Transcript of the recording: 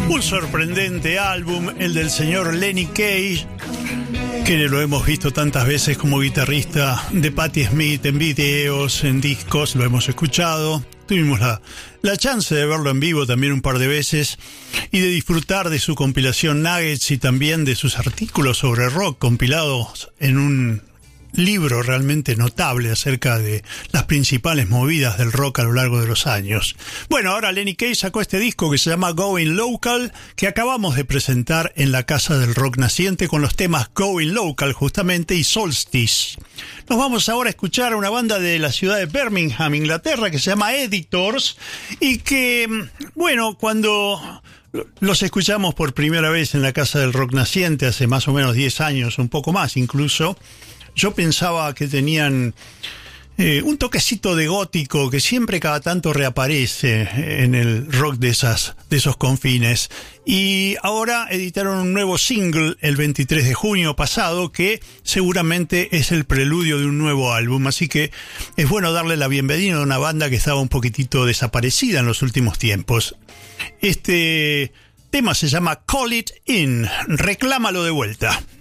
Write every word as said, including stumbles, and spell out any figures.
Un sorprendente álbum, el del señor Lenny Kaye, que lo hemos visto tantas veces como guitarrista de Patti Smith en videos, en discos, lo hemos escuchado. Tuvimos la, la chance de verlo en vivo también un par de veces y de disfrutar de su compilación Nuggets y también de sus artículos sobre rock compilados en un libro realmente notable acerca de las principales movidas del rock a lo largo de los años. Bueno, ahora Lenny Kaye sacó este disco que se llama Going Local, que acabamos de presentar en la Casa del Rock Naciente con los temas Going Local justamente y Solstice. Nos vamos ahora a escuchar a una banda de la ciudad de Birmingham, Inglaterra, que se llama Editors y que, bueno, cuando los escuchamos por primera vez en la Casa del Rock Naciente hace más o menos diez años, un poco más incluso, yo pensaba que tenían eh, un toquecito de gótico que siempre cada tanto reaparece en el rock de esas de esos confines. Y ahora editaron un nuevo single el veintitrés de junio pasado que seguramente es el preludio de un nuevo álbum. Así que es bueno darle la bienvenida a una banda que estaba un poquitito desaparecida en los últimos tiempos. Este tema se llama Call It In. Reclámalo de vuelta.